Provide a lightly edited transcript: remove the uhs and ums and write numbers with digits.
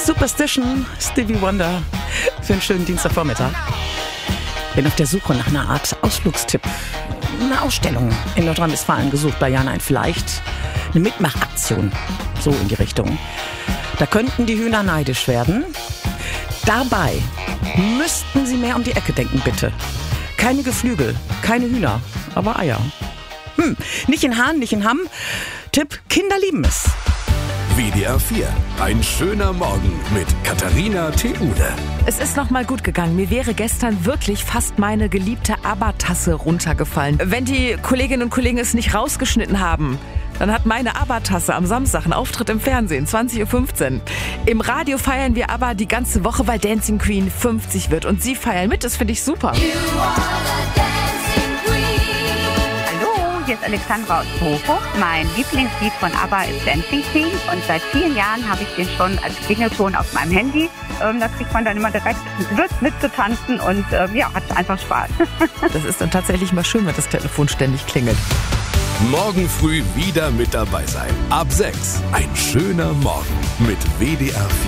Superstition, Stevie Wonder, für einen schönen Dienstagvormittag. Bin auf der Suche nach einer Art Ausflugstipp. Eine Ausstellung in Nordrhein-Westfalen gesucht bei Jan, vielleicht eine Mitmachaktion, so in die Richtung. Da könnten die Hühner neidisch werden. Dabei müssten sie mehr um die Ecke denken, bitte. Keine Geflügel, keine Hühner, aber Eier. Nicht in Hahn, nicht in Hamm. Tipp, Kinder lieben es. WDR 4, ein schöner Morgen mit Katharina Theule. Es ist noch mal gut gegangen. Mir wäre gestern wirklich fast meine geliebte ABBA-Tasse runtergefallen. Wenn die Kolleginnen und Kollegen es nicht rausgeschnitten haben, dann hat meine ABBA-Tasse am Samstag einen Auftritt im Fernsehen, 20.15 Uhr. Im Radio feiern wir ABBA die ganze Woche, weil Dancing Queen 50 wird. Und sie feiern mit, das finde ich super. Hier ist Alexandra aus Bochum. Mein Lieblingslied von ABBA ist Dancing Queen und seit vielen Jahren habe ich den schon als Klingelton auf meinem Handy. Da kriegt man dann immer direkt Lust mitzutanzen und hat einfach Spaß. Das ist dann tatsächlich mal schön, wenn das Telefon ständig klingelt. Morgen früh wieder mit dabei sein. Ab 6, ein schöner Morgen mit WDR 4.